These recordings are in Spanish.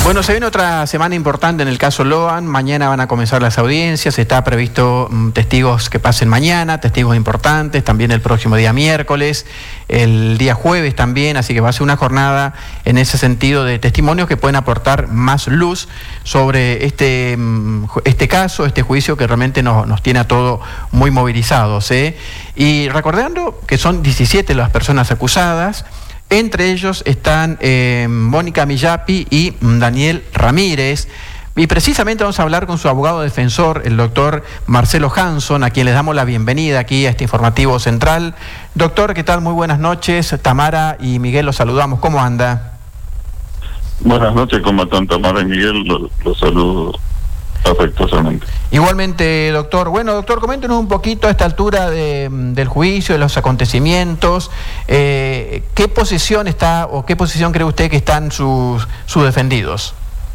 Bueno, se viene otra semana importante en el caso Loan. Mañana van a comenzar las audiencias. Está previsto testigos que pasen mañana, testigos importantes, también el próximo día miércoles, el día jueves también. Así que va a ser una jornada en ese sentido de testimonios que pueden aportar más luz sobre este caso, este juicio que realmente nos tiene a todos muy movilizados, ¿eh? Y recordando que son 17 las personas acusadas. Entre ellos están Mónica Millapi y Daniel Ramírez. Y precisamente vamos a hablar con su abogado defensor, el doctor Marcelo Hanson, a quien les damos la bienvenida aquí a este informativo central. Doctor, ¿qué tal? Muy buenas noches. Tamara y Miguel los saludamos. ¿Cómo anda? Buenas noches, ¿cómo están Tamara y Miguel? Los saludo afectuosamente. Igualmente, doctor. Bueno, doctor, coméntenos un poquito a esta altura del juicio, de los acontecimientos. ¿Qué posición está o qué posición cree usted que están sus defendidos?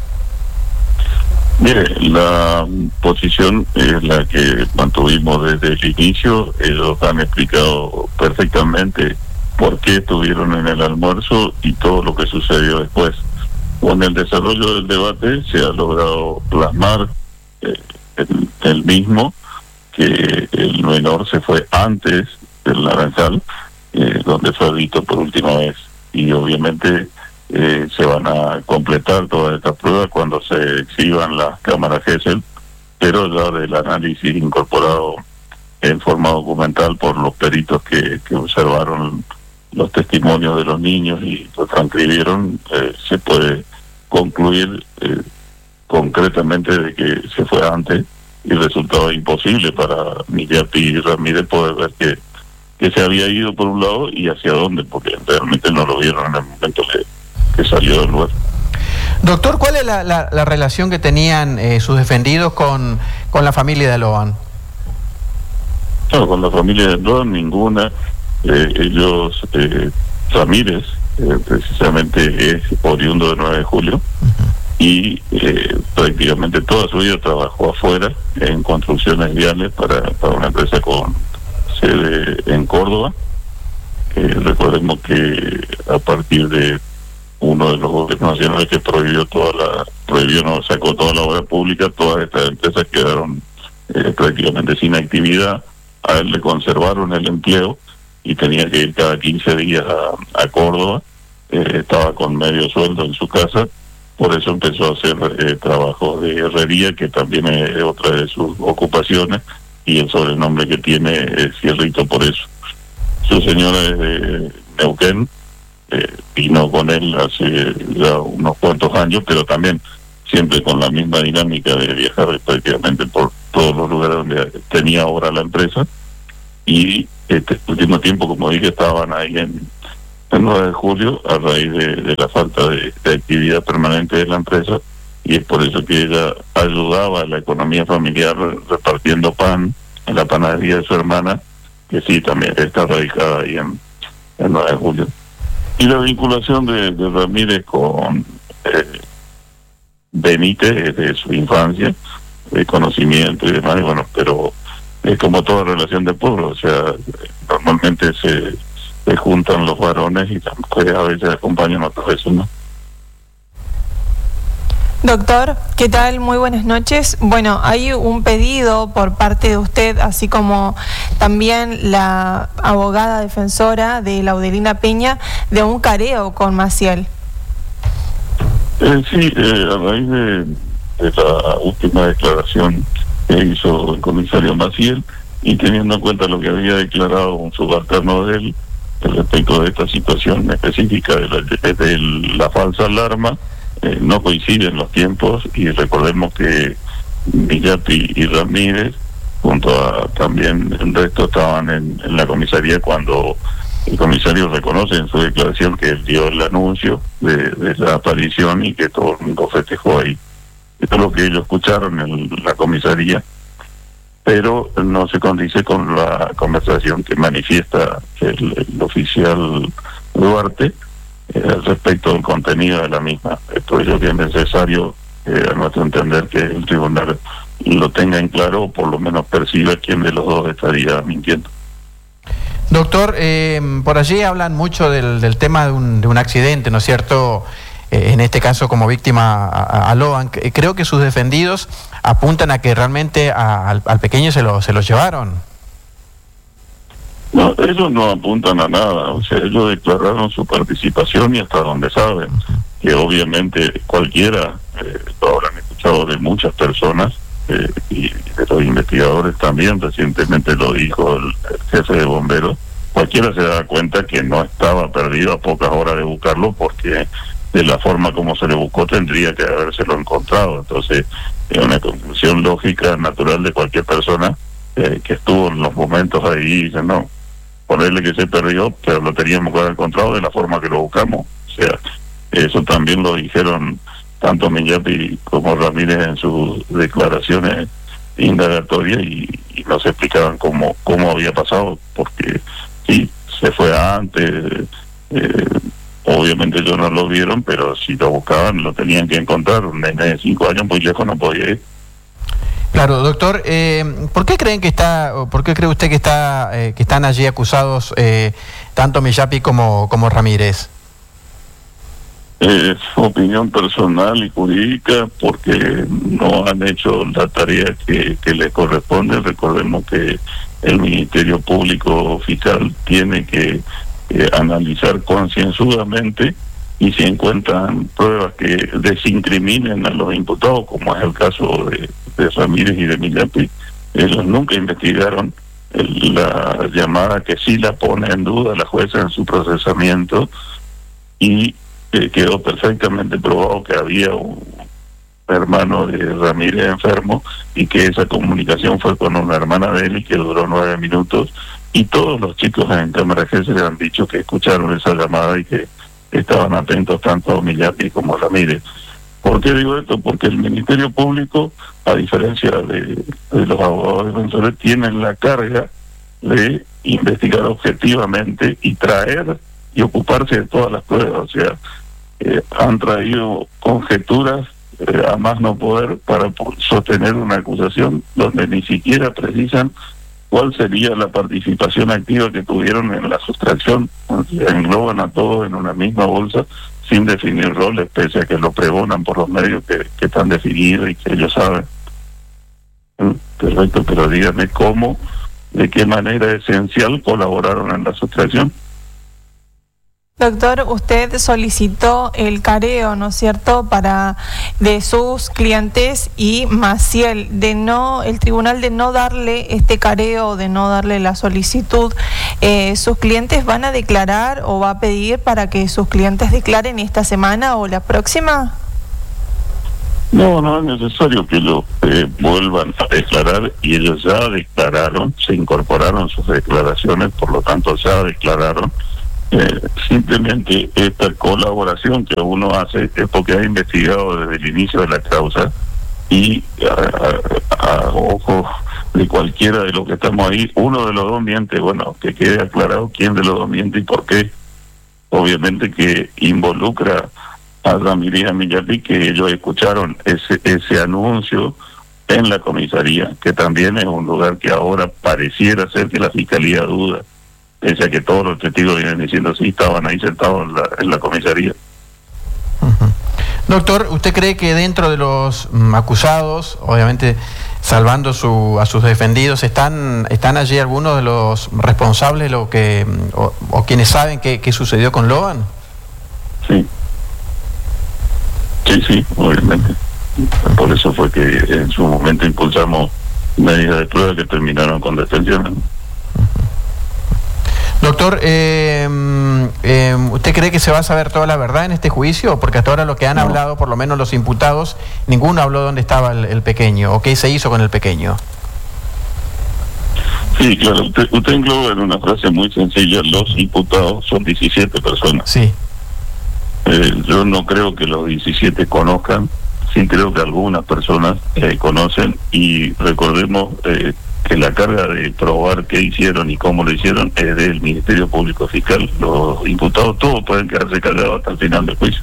Mire, la posición es la que mantuvimos desde el inicio. Ellos han explicado perfectamente por qué estuvieron en el almuerzo y todo lo que sucedió después. Con el desarrollo del debate se ha logrado plasmar el mismo, que el menor se fue antes del Naranjal, donde fue visto por última vez. Y obviamente se van a completar todas estas pruebas cuando se exhiban las cámaras Gesell, pero ya del análisis incorporado en forma documental por los peritos que observaron los testimonios de los niños y lo transcribieron, se puede concluir concretamente de que se fue antes, y resultaba imposible para Millapi y Ramírez poder ver que se había ido por un lado y hacia dónde, porque realmente no lo vieron en el momento que salió del lugar. Doctor, ¿cuál es la relación que tenían sus defendidos con la familia de Loan? No, con la familia de Loan ninguna. Ellos, Ramírez, precisamente es oriundo de 9 de julio, y prácticamente toda su vida trabajó afuera en construcciones viales para una empresa con sede en Córdoba. Recordemos que a partir de uno de los gobiernos nacionales que sacó toda la obra pública, todas estas empresas quedaron prácticamente sin actividad. A él le conservaron el empleo y tenía que ir cada 15 días a Córdoba. Estaba con medio sueldo en su casa, por eso empezó a hacer trabajos de herrería, que también es otra de sus ocupaciones, y el sobrenombre que tiene es Fierrito por eso. Su señora es de Neuquén, vino con él hace ya unos cuantos años, pero también siempre con la misma dinámica de viajar prácticamente por todos los lugares donde tenía ahora la empresa, y este último tiempo, como dije, estaban ahí en 9 de julio a raíz de la falta de actividad permanente de la empresa, y es por eso que ella ayudaba a la economía familiar repartiendo pan en la panadería de su hermana, que sí, también está radicada ahí en 9 de julio. Y la vinculación de Ramírez con Benítez de su infancia, de conocimiento y demás, bueno, pero es como toda relación de pueblo, o sea, normalmente se juntan los varones y pues a veces acompañan, otras veces no. Doctor, ¿qué tal? Muy buenas noches. Bueno, hay un pedido por parte de usted, así como también la abogada defensora de Laudelina Peña, de un careo con Maciel. Sí, a raíz de la última declaración que hizo el comisario Maciel, y teniendo en cuenta lo que había declarado un subalterno de él respecto de esta situación específica de la falsa alarma, no coinciden los tiempos, y recordemos que Millapi y Ramírez, junto a también el resto, estaban en la comisaría cuando el comisario reconoce en su declaración que él dio el anuncio de la aparición y que todo el mundo festejó ahí. Esto es lo que ellos escucharon en la comisaría, pero no se condice con la conversación que manifiesta el oficial Duarte respecto al contenido de la misma. Por ello que es necesario, a nuestro entender, que el tribunal lo tenga en claro, o por lo menos perciba quién de los dos estaría mintiendo. Doctor, por allí hablan mucho del tema de un accidente, ¿no es cierto?, en este caso como víctima a Loan. Creo que sus defendidos apuntan a que realmente al pequeño se lo llevaron. No, ellos no apuntan a nada, o sea, ellos declararon su participación y hasta donde saben, que obviamente cualquiera, lo habrán escuchado de muchas personas, y de los investigadores también, recientemente lo dijo el jefe de bomberos, cualquiera se da cuenta que no estaba perdido a pocas horas de buscarlo, porque de la forma como se le buscó tendría que habérselo encontrado. Entonces es una conclusión lógica, natural de cualquier persona que estuvo en los momentos ahí y dice, no, ponerle que se perdió, pero lo teníamos que haber encontrado de la forma que lo buscamos. O sea, eso también lo dijeron tanto Miñapi como Ramírez en sus declaraciones indagatorias y nos explicaban cómo había pasado, porque sí, se fue antes, obviamente ellos no lo vieron, pero si lo buscaban lo tenían que encontrar. Un nene de 5 años muy lejos no podía ir. Claro, doctor, ¿por qué creen que por qué cree usted que están allí acusados tanto Miñapi como Ramírez? Opinión personal y jurídica, porque no han hecho la tarea que les corresponde. Recordemos que el Ministerio Público Fiscal tiene que analizar concienzudamente, y si encuentran pruebas que desincriminen a los imputados, como es el caso de Ramírez y de Miñapi, ellos nunca investigaron la llamada que sí la pone en duda la jueza en su procesamiento, y quedó perfectamente probado que había un hermano de Ramírez enfermo y que esa comunicación fue con una hermana de él y que duró 9 minutos, y todos los chicos en cámara G se le han dicho que escucharon esa llamada y que estaban atentos tanto a Miñapi como a Ramírez. ¿Por qué digo esto? Porque el Ministerio Público, a diferencia de los abogados defensores, tienen la carga de investigar objetivamente y traer y ocuparse de todas las pruebas. O sea, han traído conjeturas a más no poder para sostener una acusación donde ni siquiera precisan cuál sería la participación activa que tuvieron en la sustracción. O sea, engloban a todos en una misma bolsa sin definir roles, pese a que lo pregonan por los medios que están definidos y que ellos saben. Perfecto, pero dígame cómo, de qué manera esencial colaboraron en la sustracción. Doctor, usted solicitó el careo, ¿no es cierto?, de sus clientes, y Maciel, el tribunal de no darle este careo, de no darle la solicitud. ¿Sus clientes van a declarar o va a pedir para que sus clientes declaren esta semana o la próxima? No es necesario que lo vuelvan a declarar, y ellos ya declararon, se incorporaron sus declaraciones, por lo tanto ya declararon. Simplemente esta colaboración que uno hace es porque ha investigado desde el inicio de la causa, y a ojos de cualquiera de los que estamos ahí, uno de los dos miente. Bueno, que quede aclarado quién de los dos miente y por qué. Obviamente que involucra a Ramírez y a Miñapi, que ellos escucharon ese anuncio en la comisaría, que también es un lugar que ahora pareciera ser que la fiscalía duda, pese a que todos los testigos vienen diciendo sí, estaban ahí sentados en la comisaría. Doctor, ¿usted cree que dentro de los acusados, obviamente salvando a sus defendidos, están allí algunos de los responsables o quienes saben qué sucedió con Loan? Sí, obviamente. Por eso fue que en su momento impulsamos medidas de prueba que terminaron con detenciones. Doctor, ¿usted cree que se va a saber toda la verdad en este juicio? Porque hasta ahora lo que han hablado, por lo menos los imputados, ninguno habló dónde estaba el pequeño o qué se hizo con el pequeño. Sí, claro, usted engloba en una frase muy sencilla: los imputados son 17 personas. Sí. Yo no creo que los 17 conozcan, sí creo que algunas personas conocen, y recordemos que la carga de probar qué hicieron y cómo lo hicieron es del Ministerio Público Fiscal. Los imputados todos pueden quedarse callados hasta el final del juicio.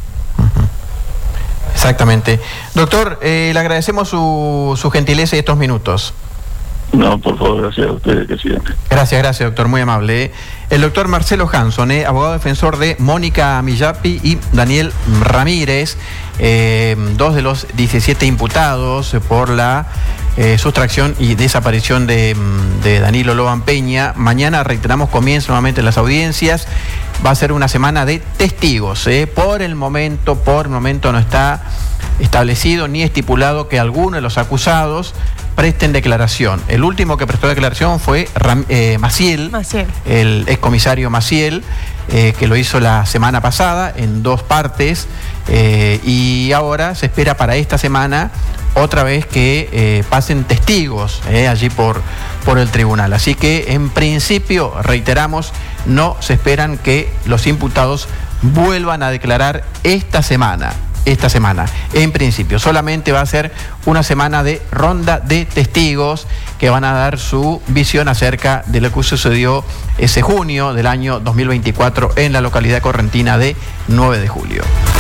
Exactamente. Doctor, le agradecemos su gentileza y estos minutos. No, por favor, gracias a ustedes, que sigan. Gracias, doctor, muy amable. El doctor Marcelo Hanson, abogado defensor de Mónica Millapi y Daniel Ramírez, dos de los 17 imputados por la sustracción y desaparición de Danilo Loban Peña. Mañana, reiteramos, comienzan nuevamente las audiencias. Va a ser una semana de testigos. Por el momento no está establecido ni estipulado que alguno de los acusados presten declaración. El último que prestó declaración fue Maciel, el excomisario Maciel, que lo hizo la semana pasada en 2 partes, y ahora se espera para esta semana otra vez que pasen testigos allí por el tribunal. Así que en principio, reiteramos, no se esperan que los imputados vuelvan a declarar esta semana. En principio, solamente va a ser una semana de ronda de testigos que van a dar su visión acerca de lo que sucedió ese junio del año 2024 en la localidad correntina de 9 de julio.